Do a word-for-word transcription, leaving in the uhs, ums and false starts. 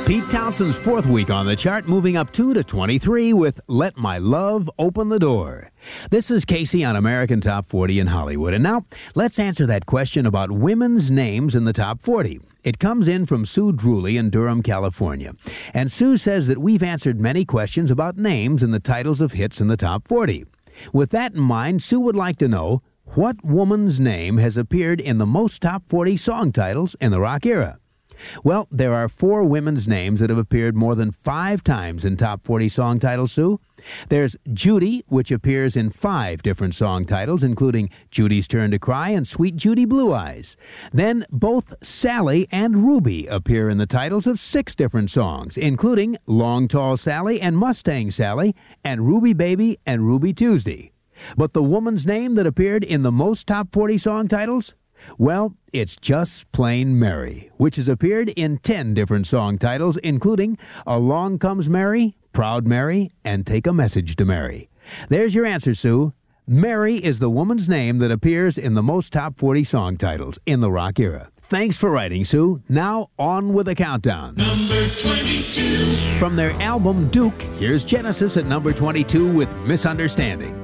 Pete Townshend's fourth week on the chart, moving up two to twenty-three with Let My Love Open the Door. This is Casey on American Top forty in Hollywood. And now, let's answer that question about women's names in the Top forty. It comes in from Sue Drewley in Durham, California. And Sue says that we've answered many questions about names and the titles of hits in the Top forty. With that in mind, Sue would like to know, what woman's name has appeared in the most Top forty song titles in the rock era? Well, there are four women's names that have appeared more than five times in Top forty song titles, Sue. There's Judy, which appears in five different song titles, including Judy's Turn to Cry and Sweet Judy Blue Eyes. Then both Sally and Ruby appear in the titles of six different songs, including Long Tall Sally and Mustang Sally and Ruby Baby and Ruby Tuesday. But the woman's name that appeared in the most Top forty song titles? Well, it's just plain Mary, which has appeared in ten different song titles, including Along Comes Mary, Proud Mary, and Take a Message to Mary. There's your answer, Sue. Mary is the woman's name that appears in the most Top forty song titles in the rock era. Thanks for writing, Sue. Now, on with the countdown. Number twenty-two. From their album Duke, here's Genesis at number twenty-two with Misunderstanding.